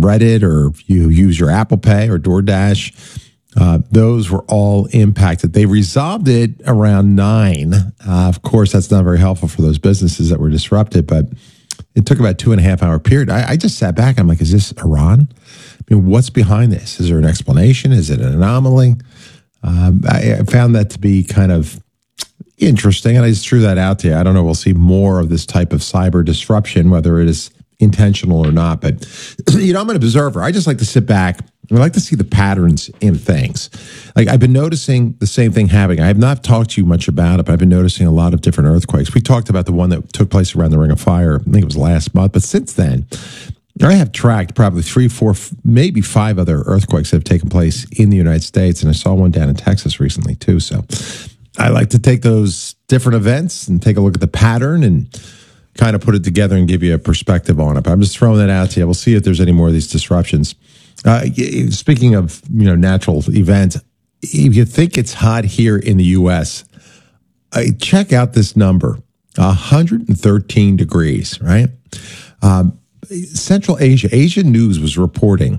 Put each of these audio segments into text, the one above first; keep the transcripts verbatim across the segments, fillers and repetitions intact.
Reddit or if you use your Apple Pay or DoorDash, uh, those were all impacted. They resolved it around nine. Uh, of course, that's not very helpful for those businesses that were disrupted, but it took about two and a half hour period. I, I just sat back. I'm like, is this Iran? I mean, what's behind this? Is there an explanation? Is it an anomaly? Um, I, I found that to be kind of interesting, and I just threw that out there. I don't know. We'll see more of this type of cyber disruption, whether it is intentional or not. But, you know, I'm an observer. I just like to sit back. I like to see the patterns in things. Like I've been noticing the same thing happening. I have not talked to you much about it, but I've been noticing a lot of different earthquakes. We talked about the one that took place around the Ring of Fire. I think it was last month. But since then, I have tracked probably three, four, maybe five other earthquakes that have taken place in the United States. And I saw one down in Texas recently, too. So I like to take those different events and take a look at the pattern and kind of put it together and give you a perspective on it. But I'm just throwing that out to you. We'll see if there's any more of these disruptions. Uh, speaking of, you know, natural events, if you think it's hot here in the U S, uh, check out this number, one hundred thirteen degrees, right? Um, Central Asia, Asia News was reporting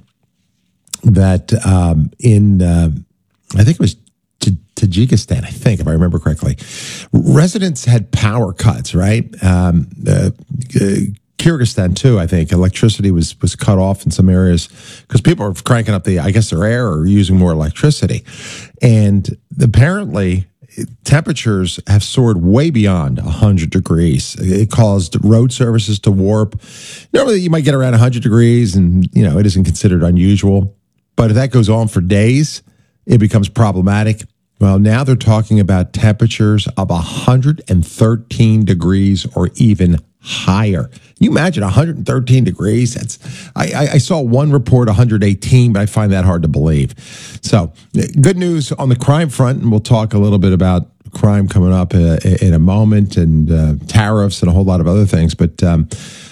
that um, in, uh, I think it was Tajikistan, I think, if I remember correctly, residents had power cuts, right? Um, uh, Kyrgyzstan, too, I think. Electricity was was cut off in some areas because people are cranking up the, I guess, their air or using more electricity. And apparently, temperatures have soared way beyond one hundred degrees. It caused road services to warp. Normally, you might get around one hundred degrees, and, you know, it isn't considered unusual. But if that goes on for days, it becomes problematic. Well, now they're talking about temperatures of one hundred thirteen degrees or even higher. Can you imagine one hundred thirteen degrees? That's I, I, I saw one report one hundred eighteen, but I find that hard to believe. So good news on the crime front, and we'll talk a little bit about crime coming up uh, in a moment, and uh, tariffs and a whole lot of other things. But um,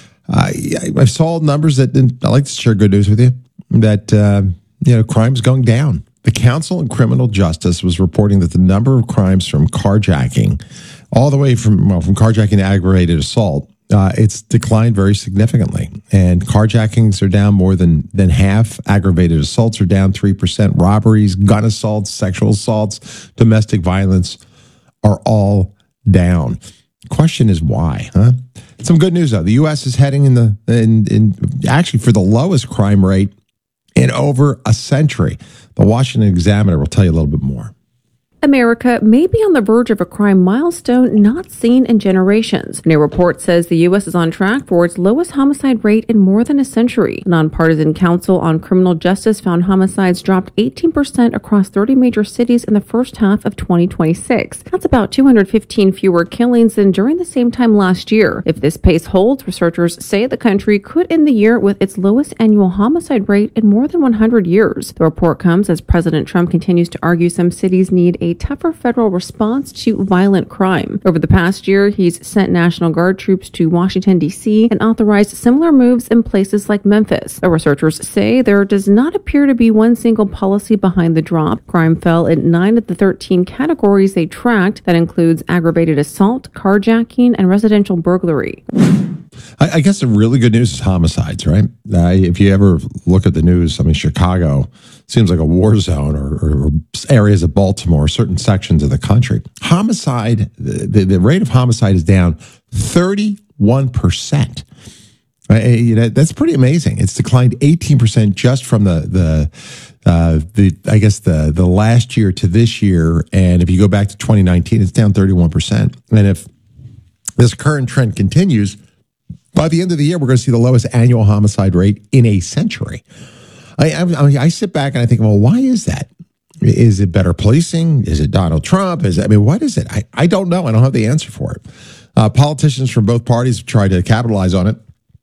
I, I saw numbers that, and I like to share good news with you, that uh, you know, crime's going down. The Council on Criminal Justice was reporting that the number of crimes from carjacking, all the way from well, from carjacking to aggravated assault, uh, it's declined very significantly. And carjackings are down more than than half. Aggravated assaults are down three percent. Robberies, gun assaults, sexual assaults, domestic violence are all down. Question is why, huh? Some good news though. The U S is heading in the in, in actually for the lowest crime rate in over a century. The Washington Examiner will tell you a little bit more. America may be on the verge of a crime milestone not seen in generations. A new report says the U S is on track for its lowest homicide rate in more than a century. A nonpartisan Council on Criminal Justice found homicides dropped eighteen percent across thirty major cities in the first half of twenty twenty-six. That's about two hundred fifteen fewer killings than during the same time last year. If this pace holds, researchers say the country could end the year with its lowest annual homicide rate in more than one hundred years. The report comes as President Trump continues to argue some cities need a tougher federal response to violent crime. Over the past year, he's sent National Guard troops to Washington, D C and authorized similar moves in places like Memphis. The researchers say there does not appear to be one single policy behind the drop. Crime fell in nine of the thirteen categories they tracked. That includes aggravated assault, carjacking, and residential burglary. I, I guess the really good news is homicides, right? Uh, if you ever look at the news, I mean, Chicago seems like a war zone, or, or, or areas of Baltimore, certain sections of the country. Homicide, the, the rate of homicide is down thirty-one percent. Uh, you know, that's pretty amazing. It's declined eighteen percent just from the the uh, the I guess the the last year to this year. And if you go back to twenty nineteen, it's down thirty-one percent. And if this current trend continues, by the end of the year, we're going to see the lowest annual homicide rate in a century. I, I, I sit back and I think, well, why is that? Is it better policing? Is it Donald Trump? Is it, I mean, what is it? I, I don't know. I don't have the answer for it. Uh, politicians from both parties have tried to capitalize on it.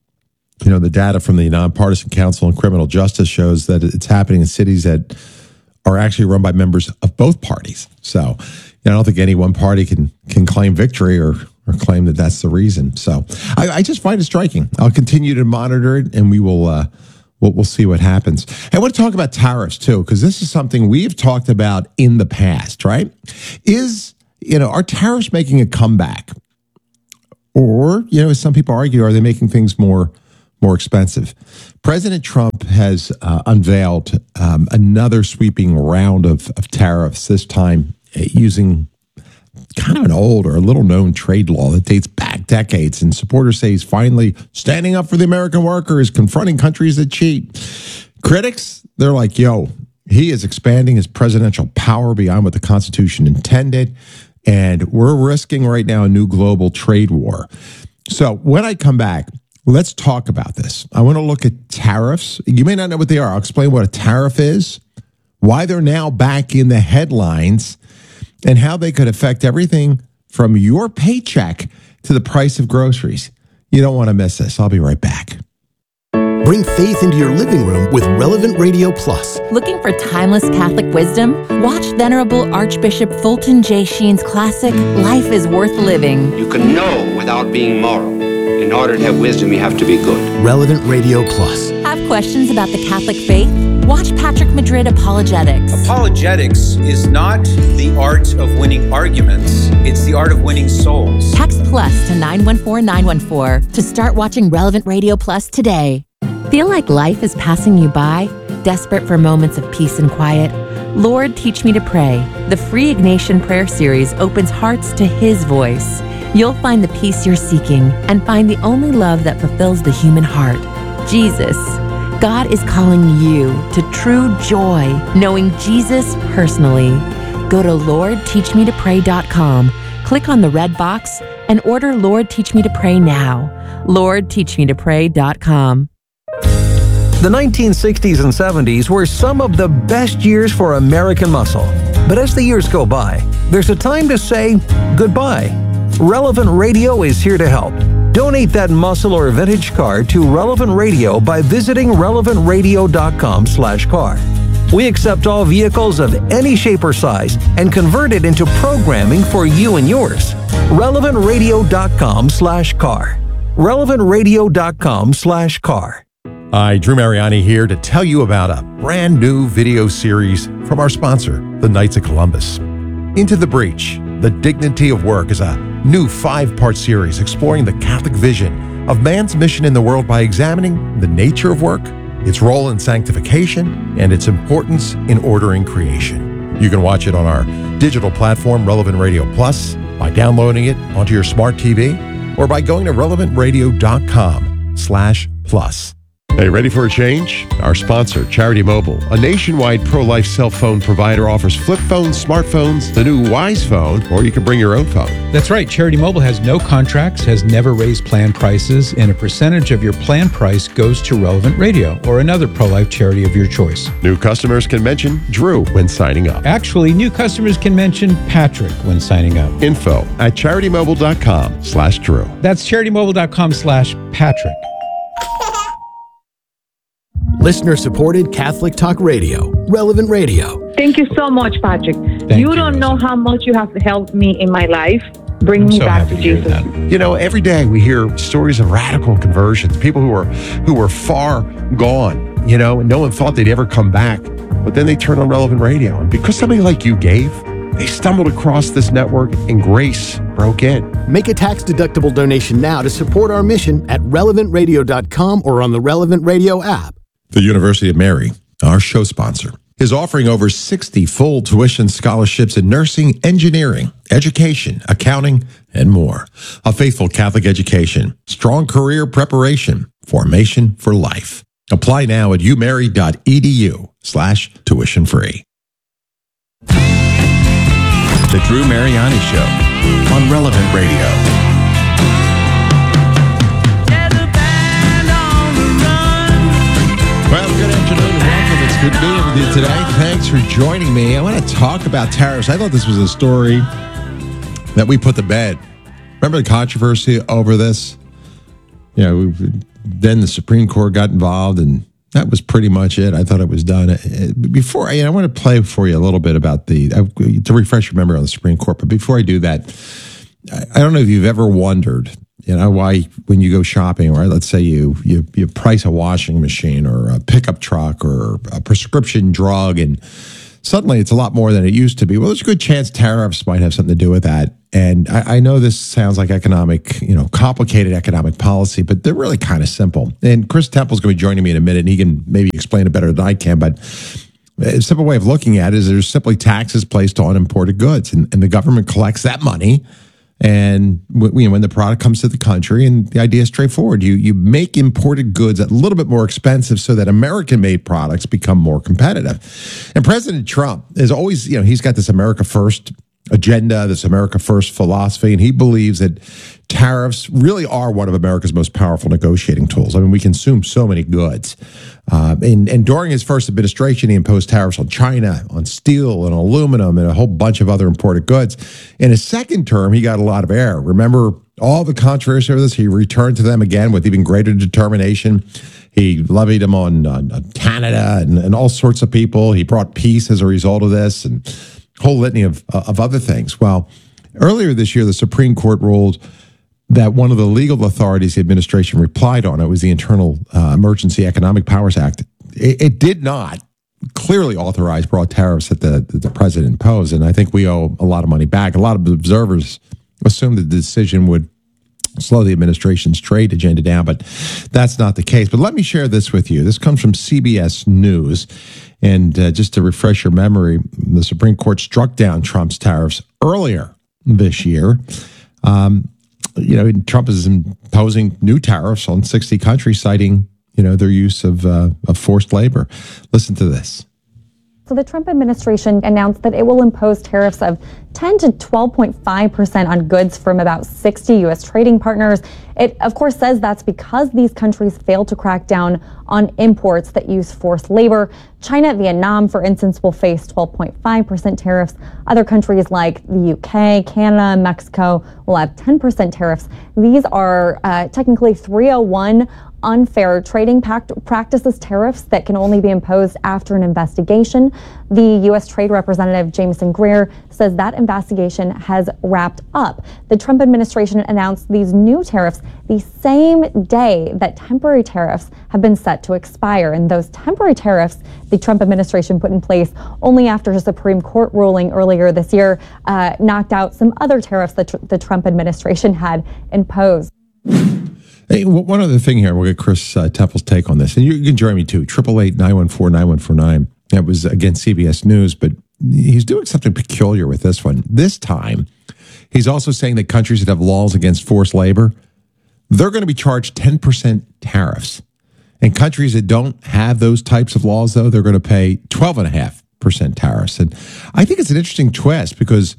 You know, the data from the Nonpartisan Council on Criminal Justice shows that it's happening in cities that are actually run by members of both parties. So, you know, I don't think any one party can can claim victory or or claim that that's the reason. So I, I just find it striking. I'll continue to monitor it, and we will uh, we'll, we'll see what happens. I want to talk about tariffs too, because this is something we've talked about in the past, right? Is, you know, are tariffs making a comeback? Or, you know, as some people argue, are they making things more more expensive. President Trump has uh, unveiled um, another sweeping round of, of tariffs, this time uh, using kind of an old or a little known trade law that dates back decades. And supporters say he's finally standing up for the American workers, confronting countries that cheat. Critics, they're like, yo, he is expanding his presidential power beyond what the Constitution intended. And we're risking right now a new global trade war. So when I come back, let's talk about this. I want to look at tariffs. You may not know what they are. I'll explain what a tariff is, why they're now back in the headlines, and how they could affect everything from your paycheck to the price of groceries. You don't want to miss this. I'll be right back. Bring faith into your living room with Relevant Radio Plus. Looking for timeless Catholic wisdom? Watch Venerable Archbishop Fulton J. Sheen's classic, Life is Worth Living. You can know without being moral. In order to have wisdom, you have to be good. Relevant Radio Plus. Have questions about the Catholic faith? Watch Patrick Madrid Apologetics. Apologetics is not the art of winning arguments. It's the art of winning souls. Text plus to nine one four nine one four to start watching Relevant Radio Plus today. Feel like life is passing you by? Desperate for moments of peace and quiet? Lord, Teach Me to Pray. The free Ignatian prayer series opens hearts to His voice. You'll find the peace you're seeking and find the only love that fulfills the human heart, Jesus. God is calling you to true joy, knowing Jesus personally. Go to lord teach me to pray dot com, click on the red box, and order Lord Teach Me to Pray now. lord teach me to pray dot com. The nineteen sixties and seventies were some of the best years for American muscle. But as the years go by, there's a time to say goodbye. Relevant Radio is here to help. Donate that muscle or vintage car to Relevant Radio by visiting relevant radio dot com slash car. We accept all vehicles of any shape or size and convert it into programming for you and yours. relevant radio dot com slash car. relevant radio dot com slash car. Hi, Drew Mariani here to tell you about a brand new video series from our sponsor, the Knights of Columbus. Into the Breach, The Dignity of Work is a new five-part series exploring the Catholic vision of man's mission in the world by examining the nature of work, its role in sanctification, and its importance in ordering creation. You can watch it on our digital platform, Relevant Radio Plus, by downloading it onto your smart T V, or by going to relevant radio dot com slash plus. Hey, ready for a change? Our sponsor, Charity Mobile, a nationwide pro-life cell phone provider, offers flip phones, smartphones, the new Wise Phone, or you can bring your own phone. That's right. Charity Mobile has no contracts, has never raised plan prices, and a percentage of your plan price goes to Relevant Radio or another pro-life charity of your choice. New customers can mention Drew when signing up. Actually, new customers can mention Patrick when signing up. Info at charity mobile dot com slash Drew. That's charity mobile dot com slash Patrick. Listener-supported Catholic Talk Radio, Relevant Radio. Thank you so much, Patrick. Thank you you, don't know Rosa. how much you have helped me in my life. Bring I'm me so back happy to to hear Jesus. that. You know, every day we hear stories of radical conversions, people who are who were far gone, you know, and no one thought they'd ever come back. But then they turned on Relevant Radio. And because somebody like you gave, they stumbled across this network and grace broke in. Make a tax-deductible donation now to support our mission at relevant radio dot com or on the Relevant Radio app. The University of Mary, our show sponsor, is offering over sixty full tuition scholarships in nursing, engineering, education, accounting, and more. A faithful Catholic education, strong career preparation, formation for life. Apply now at umary dot e d u slash tuition free. The Drew Mariani Show on Relevant Radio. Well, good afternoon and welcome. It's good being with you today. Thanks for joining me. I want to talk about tariffs. I thought this was a story that we put to bed. Remember the controversy over this? You know, then the Supreme Court got involved, and that was pretty much it. I thought it was done. Before, I, you know, I want to play for you a little bit about the, to refresh your memory on the Supreme Court. But before I do that, I don't know if you've ever wondered, you know, why when you go shopping, right? Let's say you you you price a washing machine or a pickup truck or a prescription drug, and suddenly it's a lot more than it used to be. Well, there's a good chance tariffs might have something to do with that. And I, I know this sounds like economic, you know, complicated economic policy, but they're really kind of simple. And Chris Temple's going to be joining me in a minute, and he can maybe explain it better than I can. But a simple way of looking at it is there's simply taxes placed on imported goods, and, and the government collects that money. And w- you know, when the product comes to the country, and the idea is straightforward, you you make imported goods a little bit more expensive so that American-made products become more competitive. And President Trump is always, you know, he's got this America First agenda, this America First philosophy, and he believes that tariffs really are one of America's most powerful negotiating tools. I mean, we consume so many goods. Uh, and, and during his first administration, he imposed tariffs on China, on steel and aluminum, and a whole bunch of other imported goods. In his second term, he got a lot of air. Remember all the controversy over this? He returned to them again with even greater determination. He levied them on, on, on Canada and, and all sorts of people. He brought peace as a result of this, and whole litany of, of other things. Well, earlier this year, the Supreme Court ruled that one of the legal authorities the administration replied on, it was the Internal uh, Emergency Economic Powers Act. It, it did not clearly authorize broad tariffs that the, that the president imposed, and I think we owe a lot of money back. A lot of observers assumed that the decision would slow the administration's trade agenda down, but that's not the case. But let me share this with you. This comes from C B S News. And uh, just to refresh your memory, the Supreme Court struck down Trump's tariffs earlier this year. Um, you know, Trump is imposing new tariffs on sixty countries, citing, you know, their use of, uh, of forced labor. Listen to this. So the Trump administration announced that it will impose tariffs of ten to twelve point five percent on goods from about sixty U S trading partners. It, of course, says that's because these countries failed to crack down on imports that use forced labor. China, Vietnam, for instance, will face twelve point five percent tariffs. Other countries like the U K, Canada, Mexico will have ten percent tariffs. These are uh, technically three oh one unfair trading pact- practices tariffs that can only be imposed after an investigation. The U S Trade Representative Jameson Greer says that investigation has wrapped up. The Trump administration announced these new tariffs the same day that temporary tariffs have been set to expire. And those temporary tariffs the Trump administration put in place only after a Supreme Court ruling earlier this year uh, knocked out some other tariffs that tr- the Trump administration had imposed. Hey, one other thing here, we'll get Chris uh, Temple's take on this, and you can join me too. Triple eight nine one four nine one four nine. That was again C B S News, but he's doing something peculiar with this one. This time, he's also saying that countries that have laws against forced labor, they're going to be charged ten percent tariffs, and countries that don't have those types of laws, though, they're going to pay twelve and a half percent tariffs. And I think it's an interesting twist because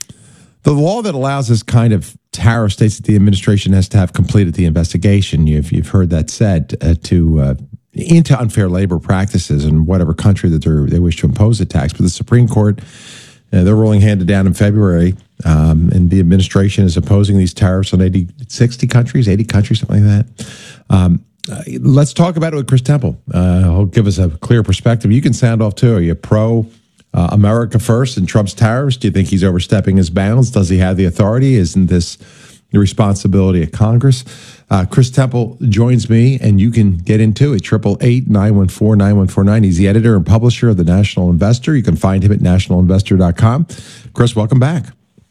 the law that allows this kind of tariff states that the administration has to have completed the investigation. You've, you've heard that said uh, to uh, into unfair labor practices in whatever country that they wish to impose the tax. But the Supreme Court, uh, they're ruling handed down in February, um, and the administration is imposing these tariffs on eighty, sixty countries, eighty countries, something like that. Um, uh, let's talk about it with Chris Temple. Uh, he'll give us a clear perspective. You can sound off too. Are you pro Uh, America First and Trump's tariffs? Do you think he's overstepping his bounds? Does he have the authority? Isn't this the responsibility of Congress? Uh, Chris Temple joins me, and you can get into it. Triple eight nine one four nine one four nine. He's the editor and publisher of the National Investor. You can find him at national investor dot com. Chris, welcome back.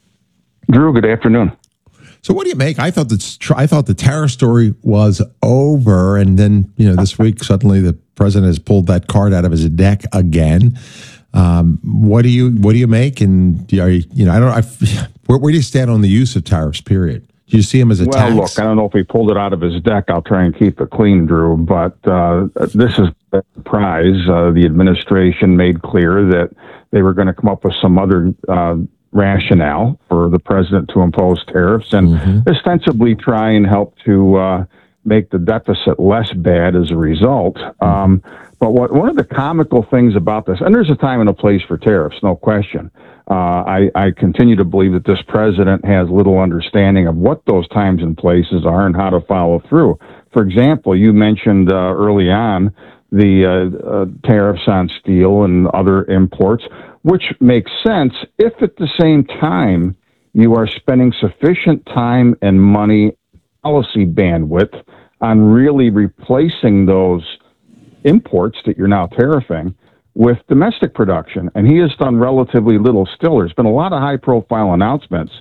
Drew, good afternoon. So, what do you make? I thought that I thought the tariff story was over, and then you know this week suddenly the president has pulled that card out of his deck again. Um, what do you what do you make? And are you, you know, I don't. I, where, where do you stand on the use of tariffs? Period. Do you see him as a well, tax? Look, I don't know if he pulled it out of his deck. I'll try and keep it clean, Drew. But uh, this is a surprise. Uh, the administration made clear that they were going to come up with some other uh, rationale for the president to impose tariffs and mm-hmm. ostensibly try and help to uh, make the deficit less bad as a result. Mm-hmm. Um, But what, one of the comical things about this, and there's a time and a place for tariffs, no question. Uh, I, I continue to believe that this president has little understanding of what those times and places are and how to follow through. For example, you mentioned uh, early on the uh, uh, tariffs on steel and other imports, which makes sense if at the same time you are spending sufficient time and money, policy bandwidth on really replacing those imports that you're now tariffing with domestic production. And he has done relatively little still. There's been a lot of high-profile announcements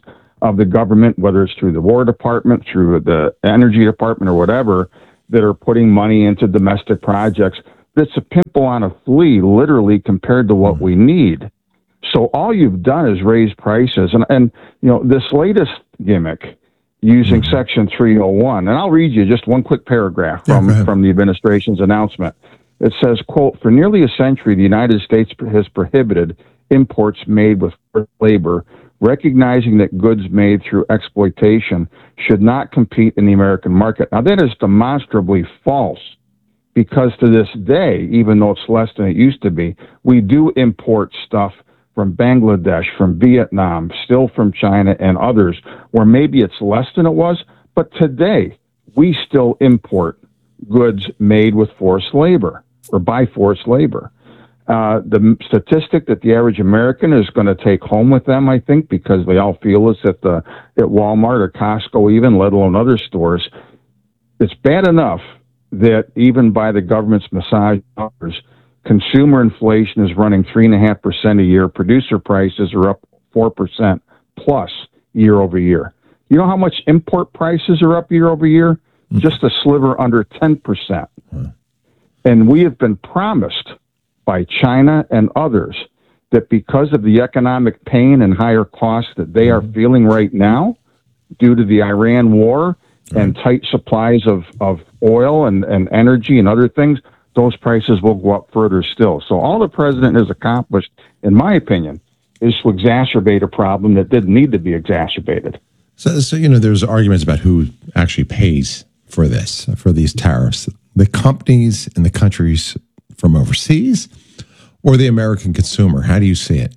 of the government, whether it's through the War Department, through the Energy Department, or whatever, that are putting money into domestic projects. That's a pimple on a flea, literally, compared to what we need. So all you've done is raise prices. And, and you know, this latest gimmick using mm-hmm. Section three oh one, and I'll read you just one quick paragraph from, yeah, from the administration's announcement. It says, quote, for nearly a century, the United States has prohibited imports made with forced labor, recognizing that goods made through exploitation should not compete in the American market. Now, that is demonstrably false, because to this day, even though it's less than it used to be, we do import stuff from Bangladesh, from Vietnam, still from China and others, where maybe it's less than it was, but today we still import goods made with forced labor or by forced labor. Uh, the statistic that the average American is going to take home with them, I think, because they all feel this at the at Walmart or Costco, even, let alone other stores, it's bad enough that even by the government's massage dollars, consumer inflation is running three and a half percent a year. Producer prices are up four percent plus year over year. You know how much import prices are up year over year? Mm-hmm. Just a sliver under ten percent. Mm-hmm. And we have been promised by China and others that because of the economic pain and higher costs that they mm-hmm. are feeling right now due to the Iran war mm-hmm. and tight supplies of, of oil and, and energy and other things, those prices will go up further still. So all the president has accomplished, in my opinion, is to exacerbate a problem that didn't need to be exacerbated. So, so you know, there's arguments about who actually pays for this, for these tariffs. The companies and the countries from overseas, or the American consumer? How do you see it?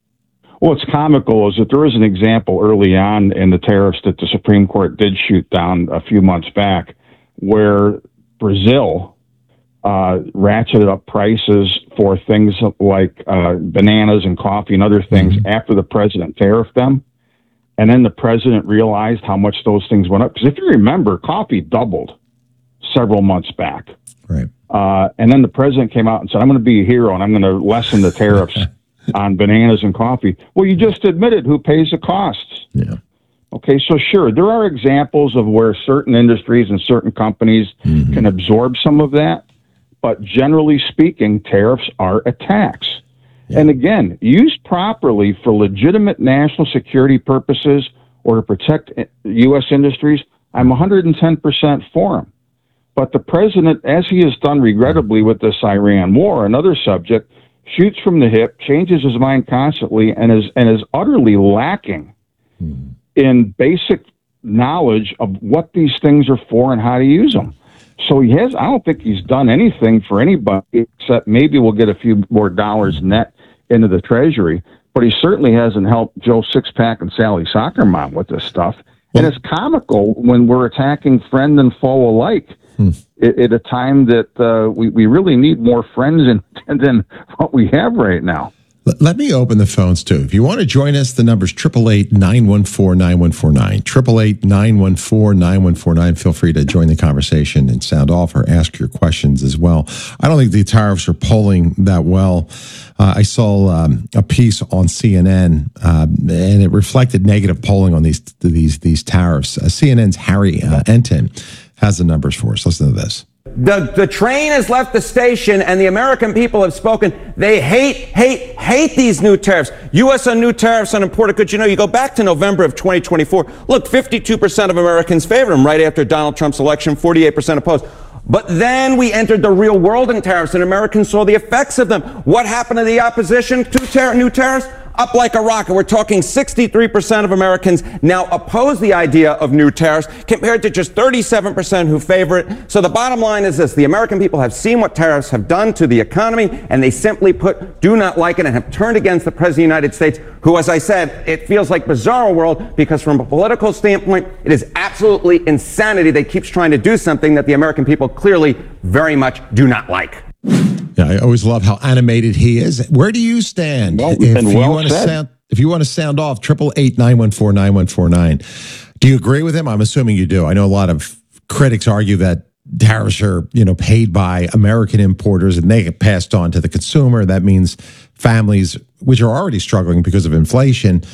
Well, it's comical is that there is an example early on in the tariffs that the Supreme Court did shoot down a few months back, where Brazil uh, ratcheted up prices for things like uh, bananas and coffee and other things mm-hmm. after the president tariffed them. And then the president realized how much those things went up. Because if you remember, coffee doubled several months back. Right. Uh, and then the president came out and said, I'm going to be a hero and I'm going to lessen the tariffs on bananas and coffee. Well, you just admitted who pays the costs. Yeah. Okay, so sure, there are examples of where certain industries and certain companies mm-hmm. can absorb some of that. But generally speaking, tariffs are a tax. Yeah. And again, used properly for legitimate national security purposes or to protect U S industries, I'm one hundred ten percent for them. But the president, as he has done regrettably with this Iran war, another subject, shoots from the hip, changes his mind constantly, and is and is utterly lacking mm-hmm. in basic knowledge of what these things are for and how to use them. So he has. I don't think he's done anything for anybody except maybe we'll get a few more dollars net into the Treasury. But he certainly hasn't helped Joe Sixpack and Sally Soccer Mom with this stuff. And it's comical when we're attacking friend and foe alike. Hmm. At a time that uh, we, we really need more friends in, than what we have right now. Let me open the phones, too. If you want to join us, the number's eight eight eight, nine one four, nine one four nine. eight eight eight, nine one four, nine one four nine. Feel free to join the conversation and sound off or ask your questions as well. I don't think the tariffs are polling that well. Uh, I saw um, a piece on C N N, uh, and it reflected negative polling on these these these tariffs. Uh, C N N's Harry uh, Enton has the numbers for us. Listen to this. The, the train has left the station and the American people have spoken. They hate, hate, hate these new tariffs. U S on new tariffs on imported goods. You know, you go back to November of twenty twenty-four. Look, fifty-two percent of Americans favor them right after Donald Trump's election, forty-eight percent opposed. But then we entered the real world in tariffs and Americans saw the effects of them. What happened to the opposition to tar- new tariffs? Up like a rocket. We're talking sixty-three percent of Americans now oppose the idea of new tariffs compared to just thirty-seven percent who favor it. So the bottom line is this. The American people have seen what tariffs have done to the economy, and they simply put, do not like it and have turned against the President of the United States, who, as I said, it feels like bizarro world because from a political standpoint, it is absolutely insanity that keeps trying to do something that the American people clearly very much do not like. Yeah, I always love how animated he is. Where do you stand? Well, if, well you want to sound, if you want to sound off, eight eight eight, nine one four, nine one four nine. Do you agree with him? I'm assuming you do. I know a lot of critics argue that tariffs are, you know, paid by American importers and they get passed on to the consumer. That means families, which are already struggling because of inflation,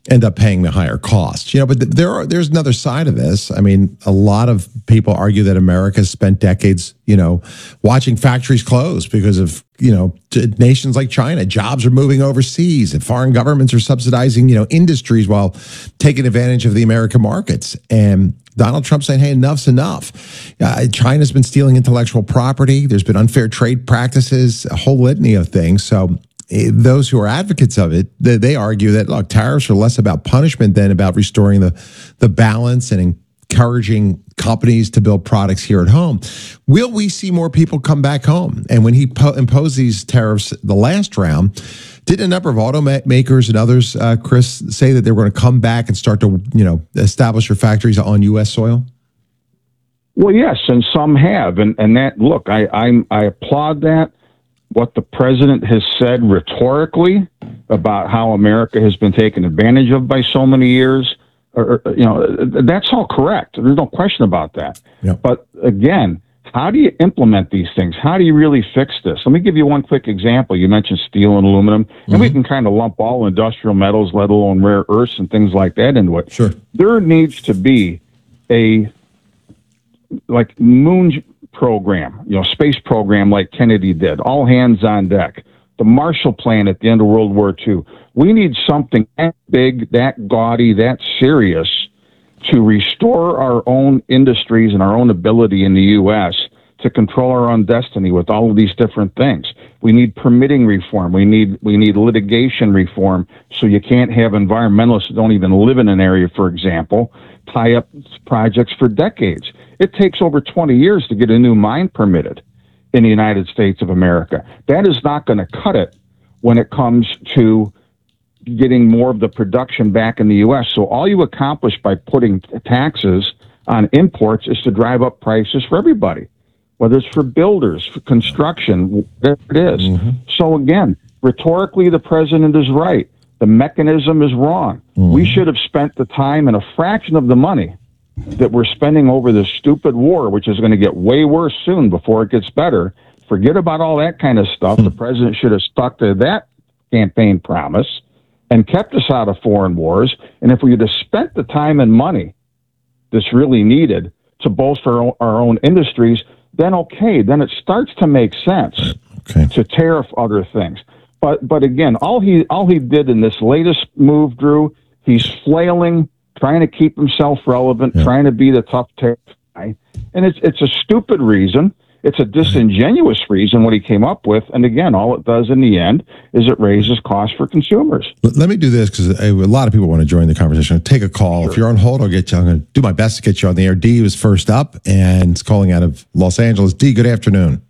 end up paying the higher cost. You know, but there are there's another side of this. I mean, a lot of people argue that America has spent decades, you know, watching factories close because of, you know, nations like China. Jobs are moving overseas and foreign governments are subsidizing, you know, industries while taking advantage of the American markets. And Donald Trump saying, hey, enough's enough. Uh, China's been stealing intellectual property. There's been unfair trade practices, a whole litany of things. So those who are advocates of it, they, they argue that, look, tariffs are less about punishment than about restoring the, the balance and encouraging companies to build products here at home. Will we see more people come back home? And when he po- imposed these tariffs the last round, did a number of automakers and others, uh, Chris, say that they were going to come back and start to, you know, establish their factories on U S soil? Well, yes, and some have. And, and that, look, I, I'm, I applaud that. What the president has said rhetorically about how America has been taken advantage of by so many years, or, you know, that's all correct. There's no question about that. Yep. But again, how do you implement these things? How do you really fix this? Let me give you one quick example. You mentioned steel and aluminum, and mm-hmm. we can kind of lump all industrial metals, let alone rare earths and things like that into it. Sure. There needs to be a, like, moon program, you know, space program like Kennedy did, all hands on deck. The Marshall Plan at the end of World War Two. We need something that big, that gaudy, that serious to restore our own industries and our own ability in the U S to control our own destiny with all of these different things. We need permitting reform. We need we need litigation reform, so you can't have environmentalists that don't even live in an area, for example, tie up projects for decades. It takes over twenty years to get a new mine permitted in the United States of America. That is not going to cut it when it comes to getting more of the production back in the U S. So all you accomplish by putting taxes on imports is to drive up prices for everybody, whether it's for builders, for construction, whatever it is. Mm-hmm. So again, rhetorically, the president is right. The mechanism is wrong. Mm-hmm. We should have spent the time and a fraction of the money that we're spending over this stupid war, which is going to get way worse soon before it gets better. Forget about all that kind of stuff. Mm-hmm. The president should have stuck to that campaign promise and kept us out of foreign wars. And if we had spent the time and money that's really needed to bolster our own, our own industries, then okay, then it starts to make sense okay. to tariff other things. But but again, all he all he did in this latest move, Drew, he's flailing, trying to keep himself relevant, yeah. trying to be the tough tariff guy, and it's it's a stupid reason. It's a disingenuous reason what he came up with. And again, all it does in the end is it raises costs for consumers. Let me do this because a lot of people want to join the conversation. Take a call. Sure. If you're on hold, I'll get you. I'm going to do my best to get you on the air. Dee was first up and it's calling out of Los Angeles. Dee, good afternoon.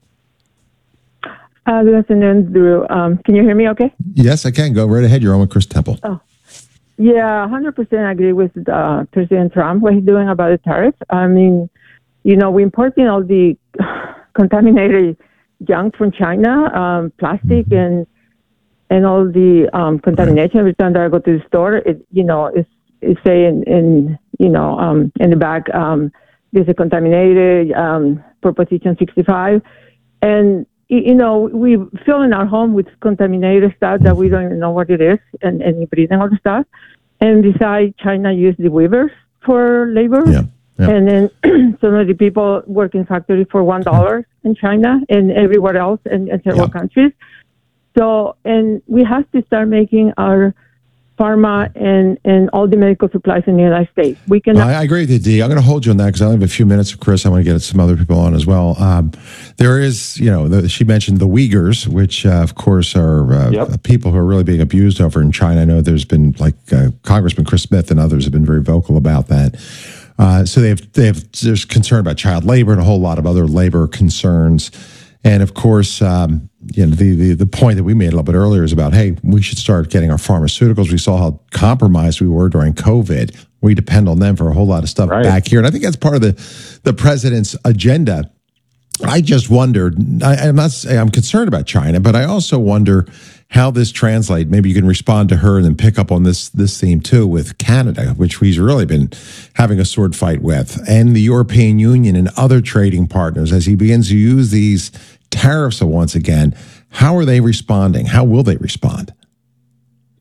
Uh, good afternoon, Drew. Um, can you hear me okay? Yes, I can. Go right ahead. You're on with Chris Temple. Oh, yeah, one hundred percent agree with uh, President Trump, what he's doing about the tariffs. I mean, you know, we're importing all the contaminated junk from China, um, plastic mm-hmm. and and all the um, contamination. Every time that I go to the store, it you know it's it's saying in you know um, in the back um, there's a contaminated um, proposition sixty-five, and you know we fill in our home with contaminated stuff that we don't even know what it is, and and breathing all the stuff, and besides, China used the weavers for labor. Yeah. Yeah. And then some of the people work in factories for one dollar in China and everywhere else in, in several yeah. countries. So, and we have to start making our pharma and, and all the medical supplies in the United States. We can. I, I agree with you, Dee. I'm going to hold you on that because I only have a few minutes. Chris, I want to get some other people on as well. Um, there is, you know, the, she mentioned the Uyghurs, which uh, of course are uh, yep. people who are really being abused over in China. I know there's been like uh, Congressman Chris Smith and others have been very vocal about that. Uh, so they have, they have, there's concern about child labor and a whole lot of other labor concerns. And of course, um, you know, the, the, the point that we made a little bit earlier is about, hey, we should start getting our pharmaceuticals. We saw how compromised we were during COVID. We depend on them for a whole lot of stuff right. back here. And I think that's part of the, the president's agenda. I just wondered, I, I'm not, I'm concerned about China, but I also wonder how this translates. Maybe you can respond to her and then pick up on this this theme too with Canada, which we've really been having a sword fight with, and the European Union and other trading partners as he begins to use these tariffs once again. How are they responding? How will they respond?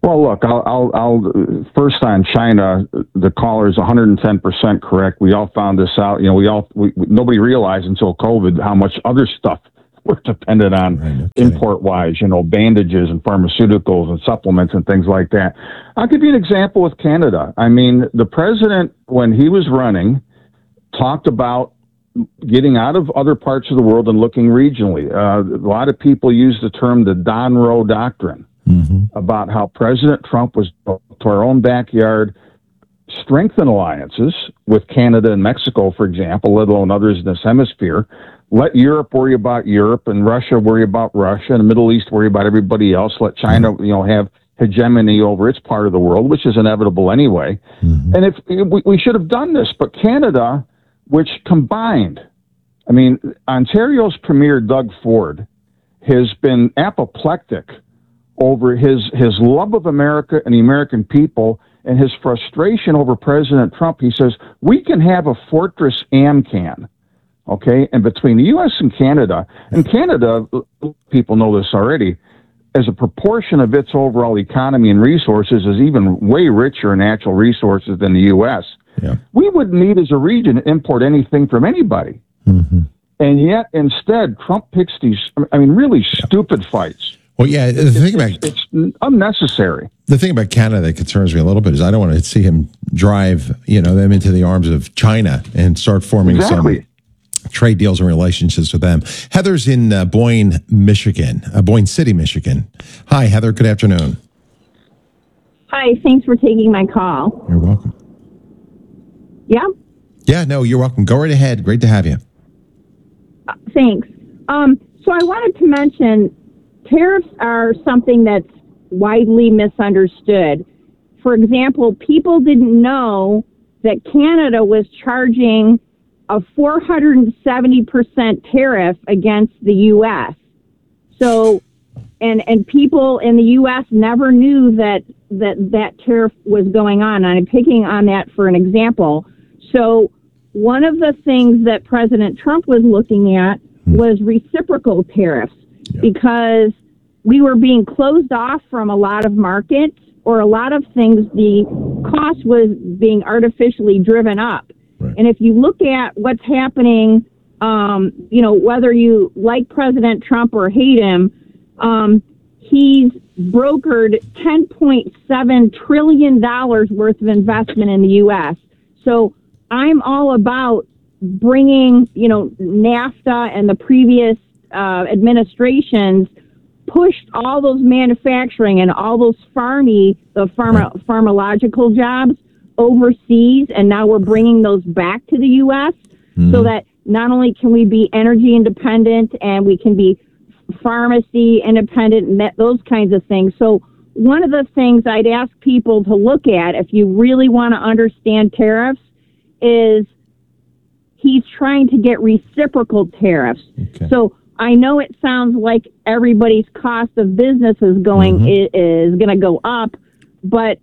Well, look, I'll, I'll, I'll first on China, the caller is one hundred ten percent correct. We all found this out. You know, we all, we, nobody realized until COVID how much other stuff we're dependent on right, okay. import-wise, you know, bandages and pharmaceuticals and supplements and things like that. I'll give you an example with Canada. I mean, the president, when he was running, talked about getting out of other parts of the world and looking regionally. Uh, a lot of people use the term the Don Rowe Doctrine. Mm-hmm. About how President Trump was to our own backyard, strengthen alliances with Canada and Mexico, for example, let alone others in this hemisphere. Let Europe worry about Europe and Russia worry about Russia and the Middle East worry about everybody else. Let China, you know, have hegemony over its part of the world, which is inevitable anyway. Mm-hmm. And if we, we should have done this, but Canada, which combined, I mean, Ontario's Premier Doug Ford has been apoplectic over his, his love of America and the American people and his frustration over President Trump. He says, we can have a fortress AMCAN, okay? And between the U S and Canada, and Canada, people know this already, as a proportion of its overall economy and resources is even way richer in natural resources than the U S. Yeah. We wouldn't need as a region to import anything from anybody. Mm-hmm. And yet, instead, Trump picks these, I mean, really yeah. stupid fights. Well, yeah, the it's, thing about it's, it's unnecessary. The thing about Canada that concerns me a little bit is I don't want to see him drive, you know, them into the arms of China and start forming exactly. some trade deals and relationships with them. Heather's in uh, Boyne, Michigan, uh, Boyne City, Michigan. Hi, Heather. Good afternoon. Hi. Thanks for taking my call. You're welcome. Yeah. Yeah. No, you're welcome. Go right ahead. Great to have you. Uh, thanks. Um, so I wanted to mention. Tariffs are something that's widely misunderstood. For example, people didn't know that Canada was charging a four hundred seventy percent tariff against the U S. So, and and people in the U S never knew that that, that tariff was going on. And I'm picking on that for an example. So one of the things that President Trump was looking at was reciprocal tariffs. Yeah. Because we were being closed off from a lot of markets or a lot of things, the cost was being artificially driven up. Right. And if you look at what's happening, um, you know, whether you like President Trump or hate him, um, he's brokered ten point seven trillion dollars worth of investment in the U S. So I'm all about bringing, you know, NAFTA and the previous Uh, administrations pushed all those manufacturing and all those farmy, the pharma, pharmacological jobs overseas, and now we're bringing those back to the U S Mm-hmm. so that not only can we be energy independent and we can be pharmacy independent and that, those kinds of things. So one of the things I'd ask people to look at if you really want to understand tariffs is he's trying to get reciprocal tariffs. Okay. So I know it sounds like everybody's cost of business is going mm-hmm. is, is going to go up, but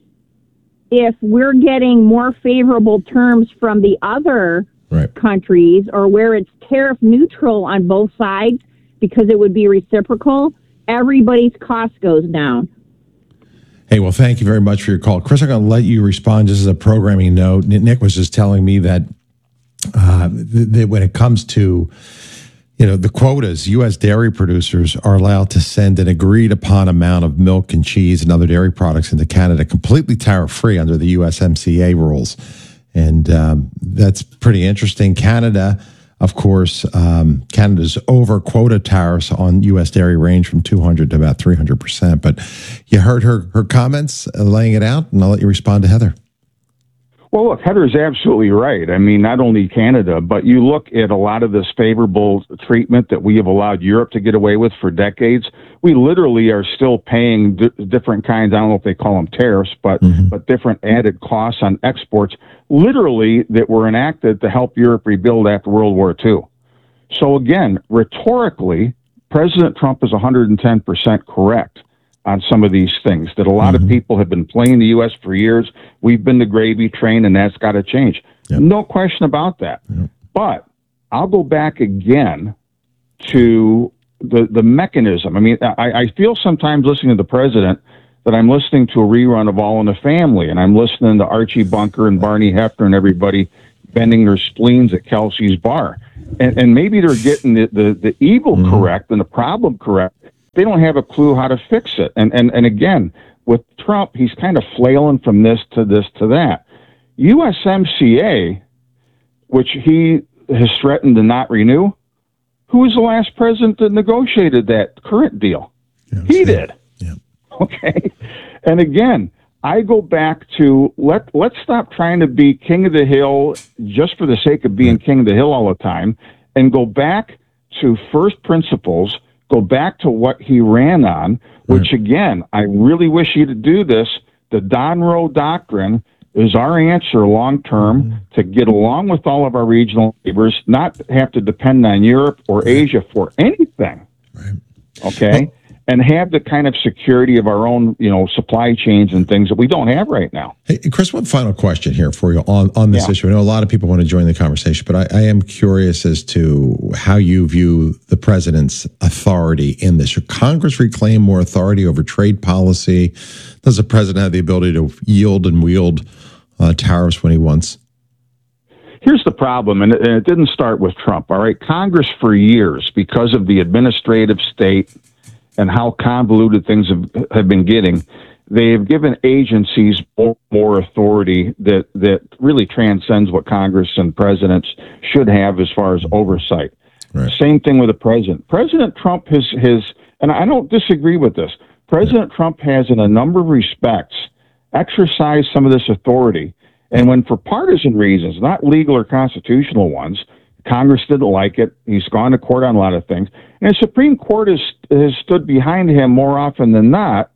if we're getting more favorable terms from the other right. countries, or where it's tariff neutral on both sides because it would be reciprocal, everybody's cost goes down. Hey, well, thank you very much for your call. Chris, I'm going to let you respond just as a programming note. Nick was just telling me that, uh, that when it comes to You know, the quotas, U S dairy producers are allowed to send an agreed upon amount of milk and cheese and other dairy products into Canada completely tariff-free under the U S M C A rules. And um, that's pretty interesting. Canada, of course, um, Canada's over quota tariffs on U S dairy range from two hundred to about three hundred percent. But you heard her, her comments, uh, laying it out, and I'll let you respond to Heather. Well, look, Heather's absolutely right. I mean, not only Canada, but you look at a lot of this favorable treatment that we have allowed Europe to get away with for decades. We literally are still paying d- different kinds, I don't know if they call them tariffs, but, mm-hmm. but different added costs on exports, literally that were enacted to help Europe rebuild after World War Two. So again, rhetorically, President Trump is one hundred ten percent correct on some of these things, that a lot mm-hmm. of people have been playing the U S for years. We've been the gravy train, and that's got to change. Yep. No question about that. Yep. But I'll go back again to the, the mechanism. I mean, I, I feel sometimes listening to the president that I'm listening to a rerun of All in the Family, and I'm listening to Archie Bunker and Barney Hefner and everybody bending their spleens at Kelsey's bar. And, and maybe they're getting the, the, the evil mm-hmm. correct and the problem correct. They don't have a clue how to fix it. And, and, and again, with Trump, he's kind of flailing from this to this to that. U S M C A, which he has threatened to not renew, who was the last president that negotiated that current deal? Yeah, he did. Yeah. Okay. And again, I go back to let let's stop trying to be king of the hill just for the sake of being king of the hill all the time, and go back to first principles. Go back to what he ran on, which again, I really wish he'd do this. The Don Rowe Doctrine is our answer long term mm-hmm. to get along with all of our regional neighbors, not have to depend on Europe or Asia for anything. Right. Okay. Well, and have the kind of security of our own, you know, supply chains and things that we don't have right now. Hey, Chris, one final question here for you on, on this yeah. issue. I know a lot of people want to join the conversation, but I, I am curious as to how you view the president's authority in this. Should Congress reclaim more authority over trade policy? Does the president have the ability to yield and wield uh, tariffs when he wants? Here's the problem, and it, and it didn't start with Trump, all right? Congress for years, because of the administrative state and how convoluted things have, have been getting, they have given agencies more, more authority that, that really transcends what Congress and presidents should have as far as oversight. Right. Same thing with the president. President Trump has, has, and I don't disagree with this, President yeah. Trump has, in a number of respects, exercised some of this authority. And when for partisan reasons, not legal or constitutional ones, Congress didn't like it. He's gone to court on a lot of things. And the Supreme Court has, has stood behind him more often than not